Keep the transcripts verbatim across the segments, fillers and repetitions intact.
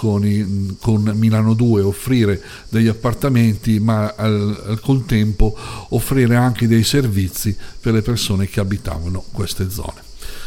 Berlusconi con Milano due, offrire degli appartamenti, ma al, al contempo offrire anche dei servizi per le persone che abitavano queste zone.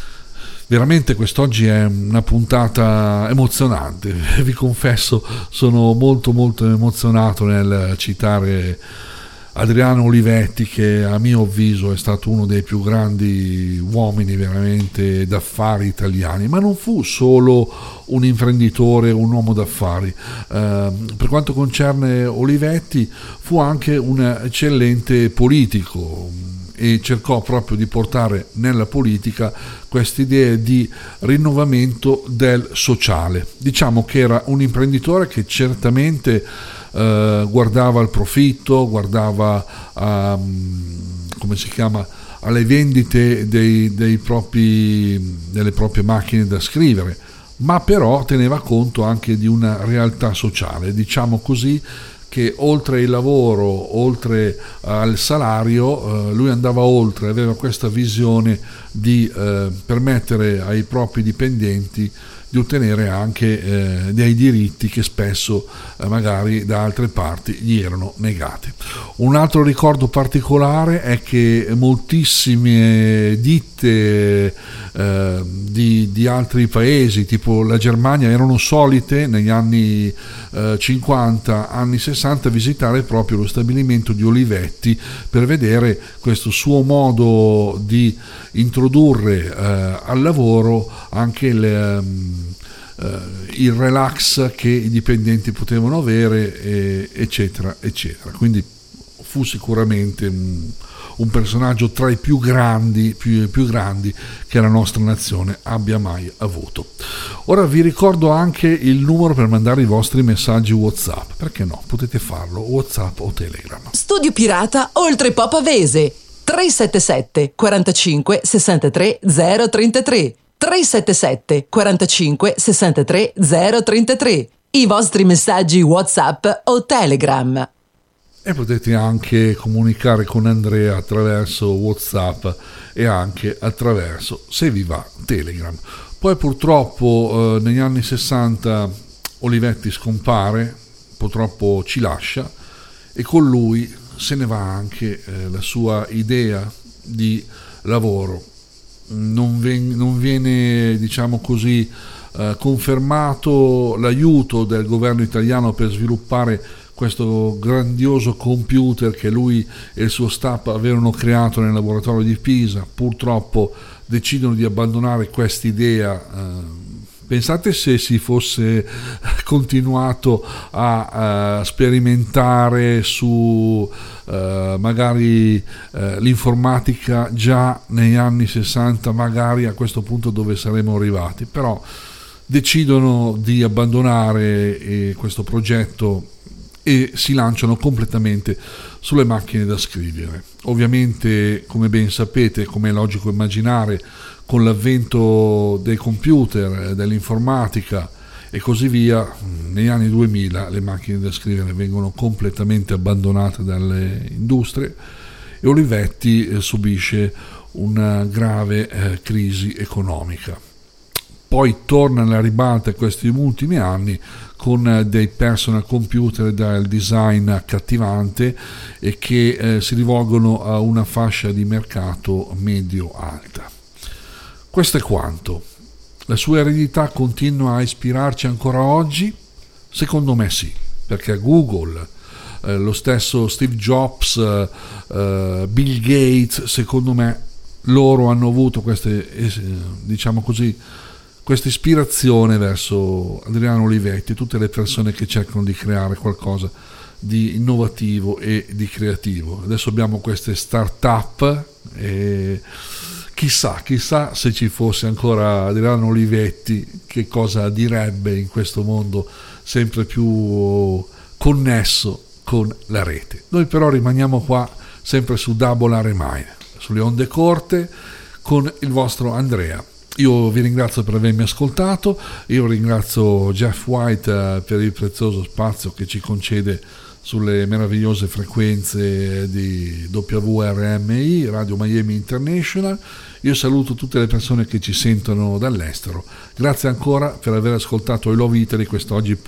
Veramente quest'oggi è una puntata emozionante, vi confesso, sono molto molto emozionato nel citare Adriano Olivetti, che a mio avviso è stato uno dei più grandi uomini veramente d'affari italiani, ma non fu solo un imprenditore, un uomo d'affari. Eh, per quanto concerne Olivetti, fu anche un eccellente politico e cercò proprio di portare nella politica queste idee di rinnovamento del sociale. Diciamo che era un imprenditore che certamente eh, guardava al profitto, guardava a, come si chiama, alle vendite dei, dei propri, delle proprie macchine da scrivere, ma però teneva conto anche di una realtà sociale, diciamo così, che oltre il lavoro, oltre al salario, eh, lui andava oltre, aveva questa visione di eh, permettere ai propri dipendenti di ottenere anche eh, dei diritti che spesso eh, magari da altre parti gli erano negati. Un altro ricordo particolare è che moltissime ditte eh, di, di altri paesi, tipo la Germania, erano solite negli anni eh, cinquanta, anni sessanta visitare proprio lo stabilimento di Olivetti per vedere questo suo modo di introdurre eh, al lavoro anche le, uh, il relax che i dipendenti potevano avere, e, eccetera eccetera. Quindi fu sicuramente un, un personaggio tra i più grandi più, più grandi che la nostra nazione abbia mai avuto. Ora vi ricordo anche il numero per mandare i vostri messaggi WhatsApp, perché no, potete farlo WhatsApp o Telegram. Studio Pirata Oltrepò Pavese tre sette sette quarantacinque sessantatré zero trentatré tre sette sette quarantacinque sessantatré zero trentatré. I vostri messaggi WhatsApp o Telegram. E potete anche comunicare con Andrea attraverso WhatsApp e anche attraverso, se vi va, Telegram. Poi purtroppo eh, negli anni sessanta Olivetti scompare, purtroppo ci lascia, e con lui se ne va anche eh, la sua idea di lavoro. Non, ven- non viene, diciamo così, eh, confermato l'aiuto del governo italiano per sviluppare questo grandioso computer che lui e il suo staff avevano creato nel laboratorio di Pisa. Purtroppo decidono di abbandonare quest'idea. Eh, Pensate se si fosse continuato a, a sperimentare su uh, magari uh, l'informatica già negli anni sessanta, magari a questo punto dove saremmo arrivati. Però decidono di abbandonare eh, questo progetto e si lanciano completamente sulle macchine da scrivere. Ovviamente, come ben sapete, come è logico immaginare, con l'avvento dei computer, dell'informatica e così via, negli anni duemila le macchine da scrivere vengono completamente abbandonate dalle industrie e Olivetti eh, subisce una grave eh, crisi economica. Poi torna alla ribalta questi ultimi anni con dei personal computer dal design accattivante e che eh, si rivolgono a una fascia di mercato medio-alta. Questo è quanto. La sua eredità continua a ispirarci ancora oggi? Secondo me sì, perché Google, eh, lo stesso Steve Jobs, eh, eh, Bill Gates, secondo me loro hanno avuto queste, eh, diciamo così, questa ispirazione verso Adriano Olivetti e tutte le persone che cercano di creare qualcosa di innovativo e di creativo. Adesso abbiamo queste start-up e chissà, chissà se ci fosse ancora Adriano Olivetti che cosa direbbe in questo mondo sempre più connesso con la rete. Noi però rimaniamo qua sempre su Double R M I, sulle onde corte, con il vostro Andrea. Io vi ringrazio per avermi ascoltato, io ringrazio Jeff White per il prezioso spazio che ci concede sulle meravigliose frequenze di W R M I, Radio Miami International. Io saluto tutte le persone che ci sentono dall'estero. Grazie ancora per aver ascoltato I Love Italy quest'oggi.